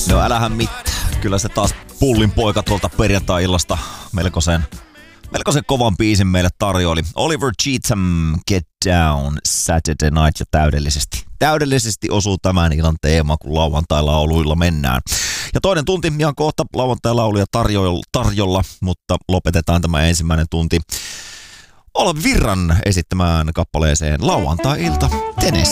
No älähän mitään. Kyllä se taas pullin poika tuolta perjantai-illasta melkoisen kovan biisin meille tarjoili. Oliver Cheatham, Get Down, Saturday Night, ja täydellisesti osuu tämän illan teema, kun lauantai-lauluilla mennään. Ja toinen tunti ihan kohta lauantai-lauluja tarjolla, mutta lopetetaan tämä ensimmäinen tunti Olavi Virran esittämään kappaleeseen Lauantai-ilta Tenessä.